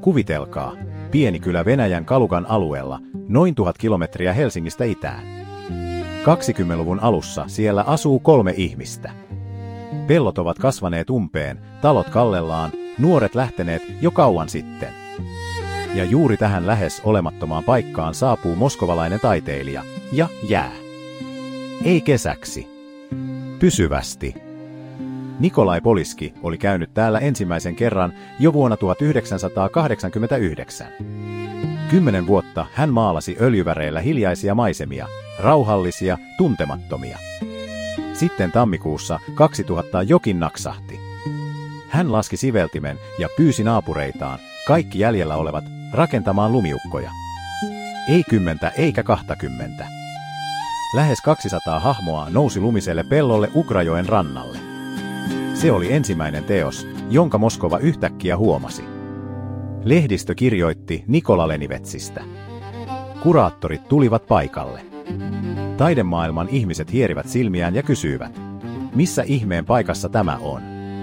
Kuvitelkaa, pieni kylä Venäjän Kalugan alueella, noin 1000 kilometriä Helsingistä itään. 20-luvun alussa siellä asuu 3 ihmistä. Pellot ovat kasvaneet umpeen, talot kallellaan, nuoret lähteneet jo kauan sitten. Ja juuri tähän lähes olemattomaan paikkaan saapuu moskovalainen taiteilija ja jää. Ei kesäksi. Pysyvästi. Nikolai Poliski oli käynyt täällä ensimmäisen kerran jo vuonna 1989. 10 vuotta hän maalasi öljyväreillä hiljaisia maisemia, rauhallisia, tuntemattomia. Sitten tammikuussa 2000 jokin naksahti. Hän laski siveltimen ja pyysi naapureitaan, kaikki jäljellä olevat, rakentamaan lumiukkoja. Ei 10 eikä 20. Lähes 200 hahmoa nousi lumiselle pellolle Ukrajoen rannalle. Se oli ensimmäinen teos, jonka Moskova yhtäkkiä huomasi. Lehdistö kirjoitti Nikola Lenivetsistä. Kuraattorit tulivat paikalle. Taidemaailman ihmiset hierivät silmiään ja kysyivät, missä ihmeen paikassa tämä on?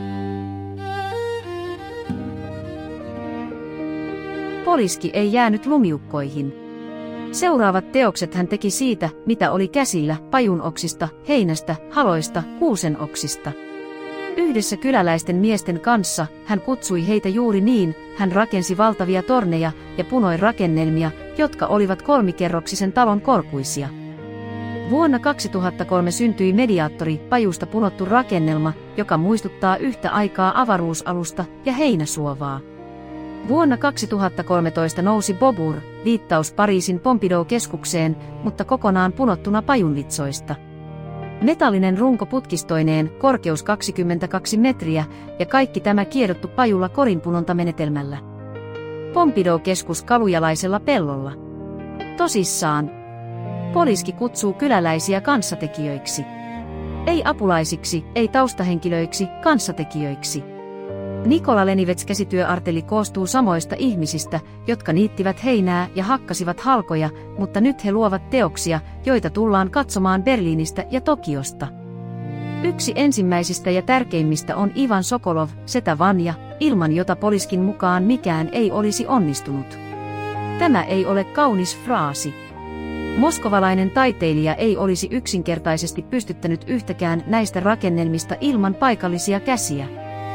Poliski ei jäänyt lumiukkoihin. Seuraavat teokset hän teki siitä, mitä oli käsillä, pajunoksista, heinästä, haloista, kuusenoksista. Yhdessä kyläläisten miesten kanssa, hän kutsui heitä juuri niin, hän rakensi valtavia torneja ja punoi rakennelmia, jotka olivat 3-kerroksisen talon korkuisia. Vuonna 2003 syntyi Mediaattori, pajusta punottu rakennelma, joka muistuttaa yhtä aikaa avaruusalusta ja heinäsuovaa. Vuonna 2013 nousi Bobur, viittaus Pariisin Pompidou-keskukseen, mutta kokonaan punottuna pajunvitsoista. Metallinen runko putkistoineen, korkeus 22 metriä ja kaikki tämä kiedottu pajulla korinpunontamenetelmällä. Pompidou-keskus kalujalaisella pellolla. Tosissaan. Poliski kutsuu kyläläisiä kanssatekijöiksi. Ei apulaisiksi, ei taustahenkilöiksi, kanssatekijöiksi. Nikola Lenivets käsityöarteli koostuu samoista ihmisistä, jotka niittivät heinää ja hakkasivat halkoja, mutta nyt he luovat teoksia, joita tullaan katsomaan Berliinistä ja Tokiosta. Yksi ensimmäisistä ja tärkeimmistä on Ivan Sokolov, setä Vanja, ilman jota Poliskin mukaan mikään ei olisi onnistunut. Tämä ei ole kaunis fraasi. Moskovalainen taiteilija ei olisi yksinkertaisesti pystyttänyt yhtäkään näistä rakennelmista ilman paikallisia käsiä.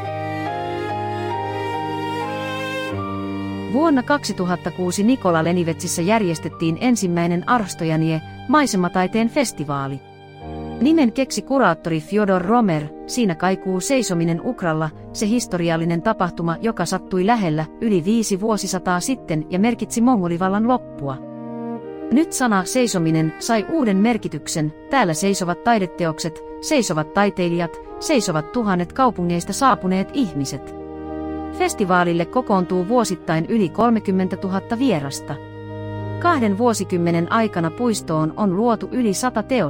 Vuonna 2006 Nikola Lenivetsissä järjestettiin ensimmäinen Arstojanie, maisemataiteen festivaali. Nimen keksi kuraattori Fjodor Romer, siinä kaikuu seisominen Ukralla, se historiallinen tapahtuma, joka sattui lähellä yli 5 vuosisataa sitten ja merkitsi mongolivallan loppua. Nyt sana seisominen sai uuden merkityksen, täällä seisovat taideteokset, seisovat taiteilijat, seisovat tuhannet kaupungeista saapuneet ihmiset. Festivaalille kokoontuu vuosittain yli 30 000 vierasta. 2 vuosikymmenen aikana puistoon on luotu yli 100 teosta.